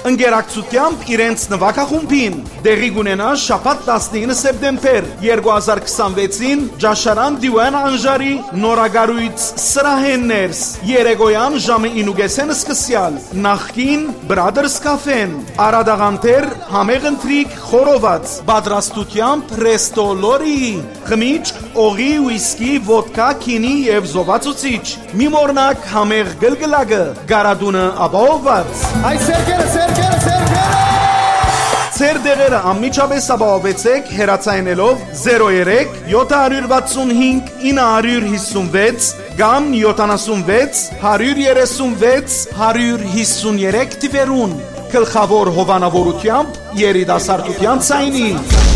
Ընկերակցությամբ իրենց նվագախումբին դեղի կունենա շաբաթ 19 սեպտեմբեր 2026-ին Ջաշարան Դիվան Անժարի նորագարույց սրահեններս երեկոյան ժամը 9:30 սկսյալ նախկին Brothers Cafe-ն Արադաղանտեր համեղընտրիկ խորոված պատրաստությամբ Resto Lori խմիչք օղի ուիսկի ոդկա քինի եւ զովացուցիչ մի մորնակ համեղ գլգլակը գարադունը ապահովված Այ սերկերը Ձեր դեղերը անմիջապես ապահովեցեք հեռացայինելով 03 765 956 կամ 76 136 153 թվերուն գլխավոր հովանավորությամբ երիտասարդության ցայնի